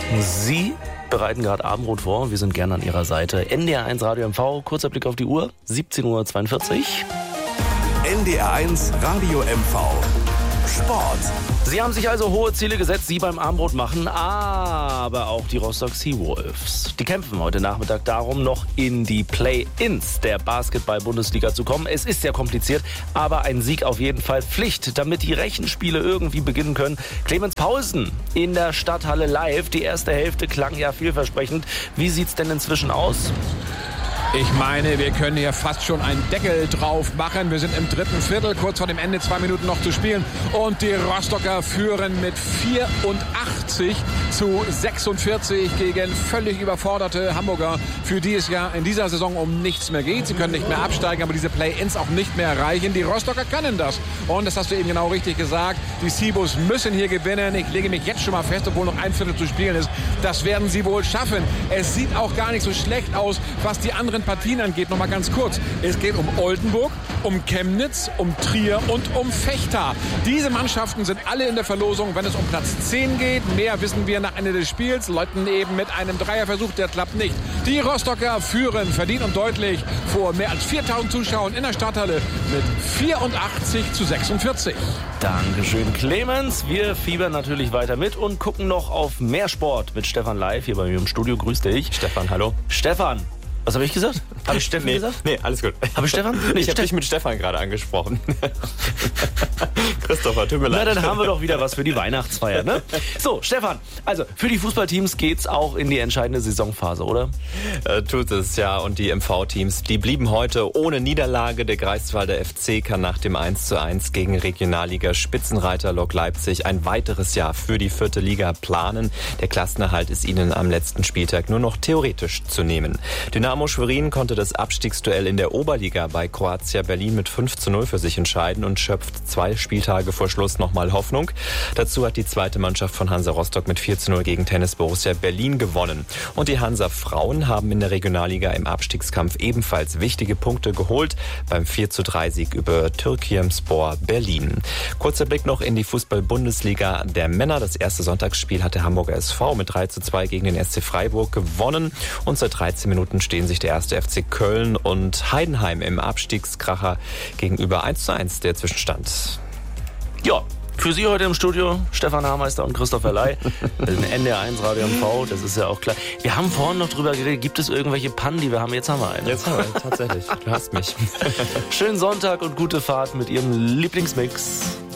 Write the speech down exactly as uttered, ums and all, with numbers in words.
Sie bereiten gerade Abendbrot vor. Wir sind gerne an Ihrer Seite. N D R eins Radio M V, kurzer Blick auf die Uhr, siebzehn Uhr zweiundvierzig. N D R eins Radio M V. Sport. Sie haben sich also hohe Ziele gesetzt, Sie beim Abendbrot machen, aber auch die Rostock Seawolves. Die kämpfen heute Nachmittag darum, noch in die Play-Ins der Basketball-Bundesliga zu kommen. Es ist sehr kompliziert, aber ein Sieg auf jeden Fall Pflicht, damit die Rechenspiele irgendwie beginnen können. Clemens Pausen in der Stadthalle live. Die erste Hälfte klang ja vielversprechend. Wie sieht's denn inzwischen aus? Ich meine, wir können hier fast schon einen Deckel drauf machen. Wir sind im dritten Viertel, kurz vor dem Ende, zwei Minuten noch zu spielen. Und die Rostocker führen mit vierundachtzig zu sechsundvierzig gegen völlig überforderte Hamburger, für die es ja in dieser Saison um nichts mehr geht. Sie können nicht mehr absteigen, aber diese Play-Ins auch nicht mehr erreichen. Die Rostocker können das. Und das hast du eben genau richtig gesagt. Die Seawolves müssen hier gewinnen. Ich lege mich jetzt schon mal fest, obwohl noch ein Viertel zu spielen ist. Das werden sie wohl schaffen. Es sieht auch gar nicht so schlecht aus, was die anderen Partien angeht. Noch mal ganz kurz. Es geht um Oldenburg, um Chemnitz, um Trier und um Vechta. Diese Mannschaften sind alle in der Verlosung, wenn es um Platz zehn geht. Mehr wissen wir nach Ende des Spiels. Läuten eben mit einem Dreierversuch, der klappt nicht. Die Rostocker führen verdient und deutlich vor mehr als viertausend Zuschauern in der Stadthalle mit vierundachtzig zu sechsundvierzig. Dankeschön, Clemens. Wir fiebern natürlich weiter mit und gucken noch auf mehr Sport mit Stefan live hier bei mir im Studio. Grüß dich. Stefan, hallo. Stefan. Was habe ich gesagt? Habe ich Stefan nee, gesagt? Nee, alles gut. Habe ich Stefan? Nee, ich habe dich mit Stefan gerade angesprochen. Christopher, tut mir leid. Na, dann haben wir doch wieder was für die Weihnachtsfeier, ne? So, Stefan, also für die Fußballteams geht's auch in die entscheidende Saisonphase, oder? Äh, tut es, ja. Und die M V-Teams, die blieben heute ohne Niederlage. Der Greifswalder F C kann nach dem eins zu eins gegen Regionalliga-Spitzenreiter Lok Leipzig ein weiteres Jahr für die vierte Liga planen. Der Klassenerhalt ist ihnen am letzten Spieltag nur noch theoretisch zu nehmen. Dynamo Schwerin konnte das Abstiegsduell in der Oberliga bei Croatia Berlin mit fünf zu null für sich entscheiden und schöpft zwei Spieltage vor Schluss nochmal Hoffnung. Dazu hat die zweite Mannschaft von Hansa Rostock mit vier zu null gegen Tennis Borussia Berlin gewonnen. Und die Hansa Frauen haben in der Regionalliga im Abstiegskampf ebenfalls wichtige Punkte geholt beim vier zu drei Sieg über Türkiyemspor Berlin. Kurzer Blick noch in die Fußball-Bundesliga der Männer. Das erste Sonntagsspiel hat der Hamburger S V mit drei zu zwei gegen den S C Freiburg gewonnen und seit dreizehn Minuten stehen sich der erste F C Köln und Heidenheim im Abstiegskracher gegenüber. eins zu eins der Zwischenstand. Ja, für Sie heute im Studio Stefan Hameister und Christopher Ley. N D R eins Radio M V, das ist ja auch klar. Wir haben vorhin noch drüber geredet, gibt es irgendwelche Pannen, die wir haben? Jetzt haben wir eine. Jetzt haben wir tatsächlich. Du hast mich. Schönen Sonntag und gute Fahrt mit Ihrem Lieblingsmix.